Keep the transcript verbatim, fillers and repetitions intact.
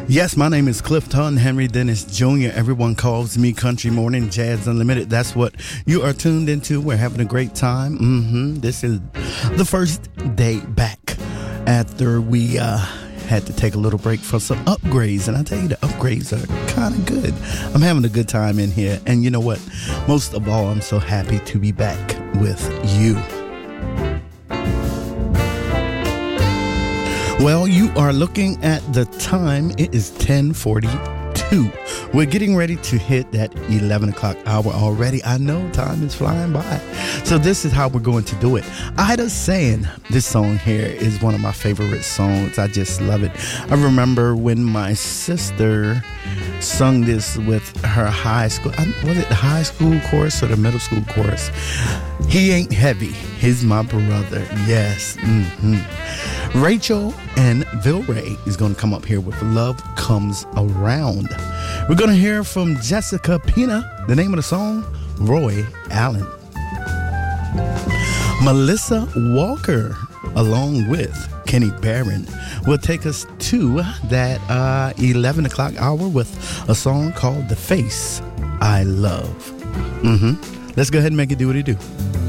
Yes, my name is Clifton Henry Dennis Junior Everyone calls me Country Morning Jazz Unlimited. That's what you are tuned into. We're having a great time. Mm-hmm. This is the first day back after we uh, had to take a little break for some upgrades. And I tell you, the upgrades are kind of good. I'm having a good time in here. And you know what? Most of all, I'm so happy to be back with you. Well, you are looking at the time. It is ten forty-two. We're getting ready to hit that eleven o'clock hour already. I know time is flying by. So this is how we're going to do it. Ida saying this song here is one of my favorite songs. I just love it. I remember when my sister sung this with her high school. Was it the high school chorus or the middle school chorus? He ain't heavy. He's my brother. Yes. Mm-hmm. Rachel and Vilray is going to come up here with Love Comes Around. We're going to hear from Jessica Pina. The name of the song, Roy Allen. Melissa Walker, along with Kenny Barron, will take us to that uh, eleven o'clock hour with a song called The Face I Love. Mm-hmm. Let's go ahead and make it do what it do.